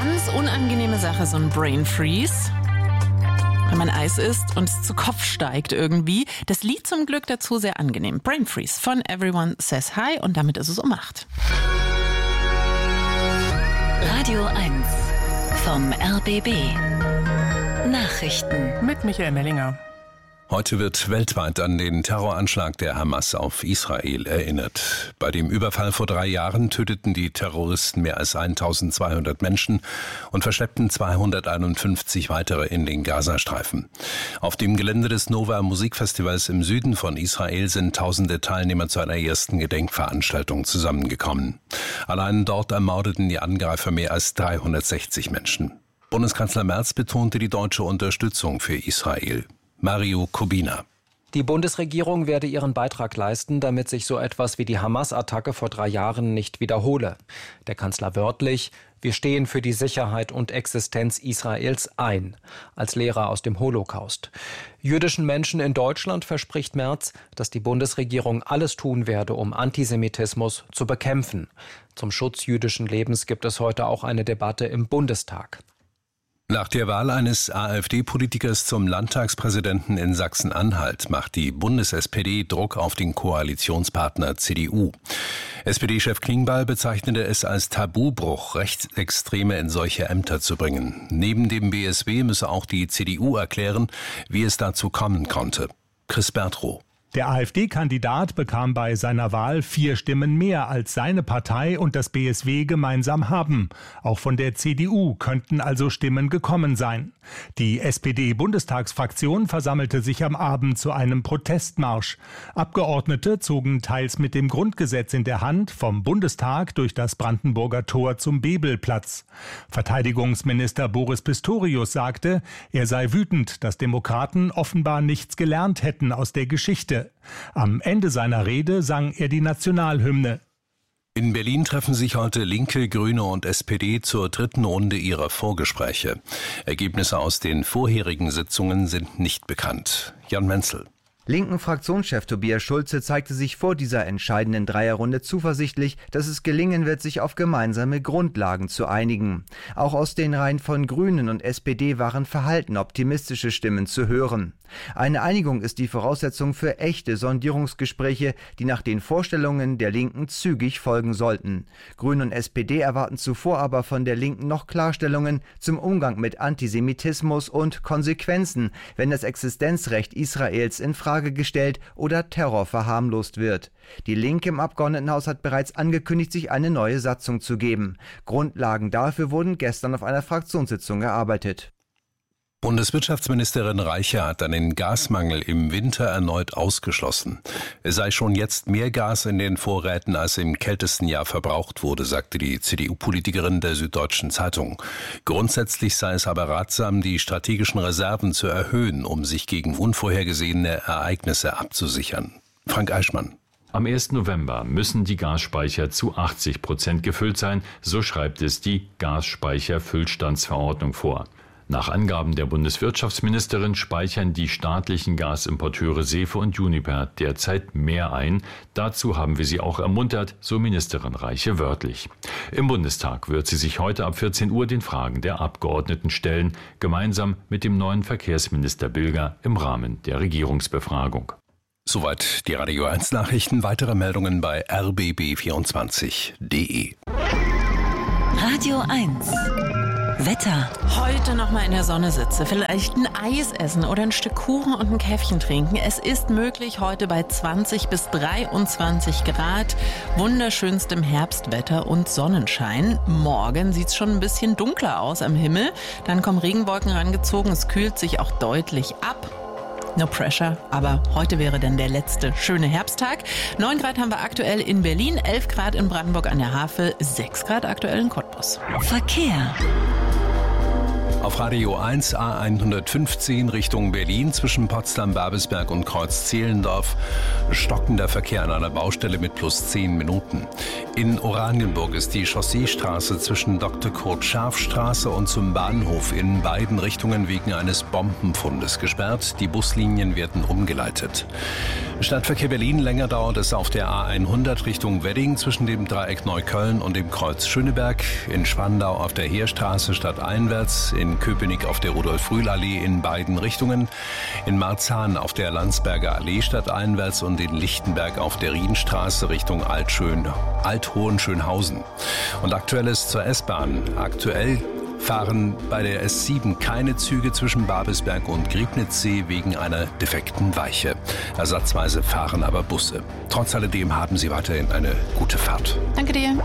Ganz unangenehme Sache, so ein Brain Freeze. Wenn man Eis isst und es zu Kopf steigt irgendwie. Das Lied zum Glück dazu sehr angenehm. Brain Freeze von Everyone Says Hi und damit ist es um 8. Radio 1 vom RBB. Nachrichten mit Michael Mellinger. Heute wird weltweit an den Terroranschlag der Hamas auf Israel erinnert. Bei dem Überfall vor 3 Jahren töteten die Terroristen mehr als 1200 Menschen und verschleppten 251 weitere in den Gazastreifen. Auf dem Gelände des Nova Musikfestivals im Süden von Israel sind tausende Teilnehmer zu einer ersten Gedenkveranstaltung zusammengekommen. Allein dort ermordeten die Angreifer mehr als 360 Menschen. Bundeskanzler Merz betonte die deutsche Unterstützung für Israel. Mario Kubina. Die Bundesregierung werde ihren Beitrag leisten, damit sich so etwas wie die Hamas-Attacke vor 3 Jahren nicht wiederhole. Der Kanzler wörtlich: Wir stehen für die Sicherheit und Existenz Israels ein, als Lehrer aus dem Holocaust. Jüdischen Menschen in Deutschland verspricht Merz, dass die Bundesregierung alles tun werde, um Antisemitismus zu bekämpfen. Zum Schutz jüdischen Lebens gibt es heute auch eine Debatte im Bundestag. Nach der Wahl eines AfD-Politikers zum Landtagspräsidenten in Sachsen-Anhalt macht die Bundes-SPD Druck auf den Koalitionspartner CDU. SPD-Chef Klingbeil bezeichnete es als Tabubruch, Rechtsextreme in solche Ämter zu bringen. Neben dem BSW müsse auch die CDU erklären, wie es dazu kommen konnte. Chris Bertrow. Der AfD-Kandidat bekam bei seiner Wahl 4 Stimmen mehr, als seine Partei und das BSW gemeinsam haben. Auch von der CDU könnten also Stimmen gekommen sein. Die SPD-Bundestagsfraktion versammelte sich am Abend zu einem Protestmarsch. Abgeordnete zogen teils mit dem Grundgesetz in der Hand vom Bundestag durch das Brandenburger Tor zum Bebelplatz. Verteidigungsminister Boris Pistorius sagte, er sei wütend, dass Demokraten offenbar nichts gelernt hätten aus der Geschichte. Am Ende seiner Rede sang er die Nationalhymne. In Berlin treffen sich heute Linke, Grüne und SPD zur 3. Runde ihrer Vorgespräche. Ergebnisse aus den vorherigen Sitzungen sind nicht bekannt. Jan Menzel. Linken-Fraktionschef Tobias Schulze zeigte sich vor dieser entscheidenden Dreierrunde zuversichtlich, dass es gelingen wird, sich auf gemeinsame Grundlagen zu einigen. Auch aus den Reihen von Grünen und SPD waren verhalten optimistische Stimmen zu hören. Eine Einigung ist die Voraussetzung für echte Sondierungsgespräche, die nach den Vorstellungen der Linken zügig folgen sollten. Grüne und SPD erwarten zuvor aber von der Linken noch Klarstellungen zum Umgang mit Antisemitismus und Konsequenzen, wenn das Existenzrecht Israels in Frage gestellt oder Terror verharmlost wird. Die Linke im Abgeordnetenhaus hat bereits angekündigt, sich eine neue Satzung zu geben. Grundlagen dafür wurden gestern auf einer Fraktionssitzung erarbeitet. Bundeswirtschaftsministerin Reiche hat einen Gasmangel im Winter erneut ausgeschlossen. Es sei schon jetzt mehr Gas in den Vorräten, als im kältesten Jahr verbraucht wurde, sagte die CDU-Politikerin der Süddeutschen Zeitung. Grundsätzlich sei es aber ratsam, die strategischen Reserven zu erhöhen, um sich gegen unvorhergesehene Ereignisse abzusichern. Frank Eichmann. Am 1. November müssen die Gasspeicher zu 80% gefüllt sein, so schreibt es die Gasspeicherfüllstandsverordnung vor. Nach Angaben der Bundeswirtschaftsministerin speichern die staatlichen Gasimporteure Sefe und Uniper derzeit mehr ein. Dazu haben wir sie auch ermuntert, so Ministerin Reiche wörtlich. Im Bundestag wird sie sich heute ab 14 Uhr den Fragen der Abgeordneten stellen, gemeinsam mit dem neuen Verkehrsminister Bilger im Rahmen der Regierungsbefragung. Soweit die Radio 1 Nachrichten. Weitere Meldungen bei rbb24.de. Radio 1 Wetter. Heute noch mal in der Sonne sitze, vielleicht ein Eis essen oder ein Stück Kuchen und ein Käffchen trinken. Es ist möglich heute bei 20 bis 23 Grad, wunderschönstem Herbstwetter und Sonnenschein. Morgen sieht es schon ein bisschen dunkler aus am Himmel. Dann kommen Regenwolken rangezogen, es kühlt sich auch deutlich ab. No pressure, aber heute wäre dann der letzte schöne Herbsttag. 9 Grad haben wir aktuell in Berlin, 11 Grad in Brandenburg an der Havel, 6 Grad aktuell in Cottbus. Verkehr. Auf Radio 1 A115 Richtung Berlin zwischen Potsdam-Babelsberg und Kreuz-Zehlendorf stockender Verkehr an einer Baustelle mit plus 10 Minuten. In Oranienburg ist die Chausseestraße zwischen Dr. Kurt-Scharf-Straße und zum Bahnhof in beiden Richtungen wegen eines Bombenfundes gesperrt. Die Buslinien werden umgeleitet. Stadtverkehr Berlin, länger dauert es auf der A100 Richtung Wedding zwischen dem Dreieck Neukölln und dem Kreuz Schöneberg, in Spandau auf der Heerstraße stadteinwärts, in Köpenick auf der Rudolf-Rühl-Allee in beiden Richtungen, in Marzahn auf der Landsberger Allee stadteinwärts und in Lichtenberg auf der Rienstraße Richtung Alt-Hohenschönhausen. Und Aktuelles zur S-Bahn. Aktuell fahren bei der S7 keine Züge zwischen Babelsberg und Griebnitzsee wegen einer defekten Weiche. Ersatzweise fahren aber Busse. Trotz alledem haben Sie weiterhin eine gute Fahrt. Danke dir.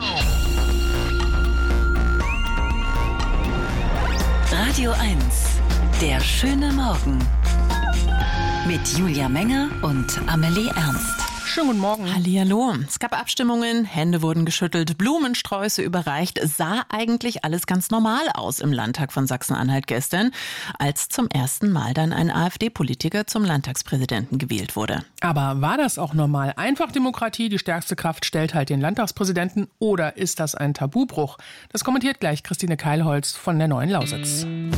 Radio 1, der schöne Morgen. Mit Julia Menger und Amelie Ernst. Schönen guten Morgen. Hallihallo. Es gab Abstimmungen, Hände wurden geschüttelt, Blumensträuße überreicht. Sah eigentlich alles ganz normal aus im Landtag von Sachsen-Anhalt gestern, als zum ersten Mal dann ein AfD-Politiker zum Landtagspräsidenten gewählt wurde. Aber war das auch normal? Einfachdemokratie, die stärkste Kraft stellt halt den Landtagspräsidenten, oder ist das ein Tabubruch? Das kommentiert gleich Christine Keilholz von der Neuen Lausitz.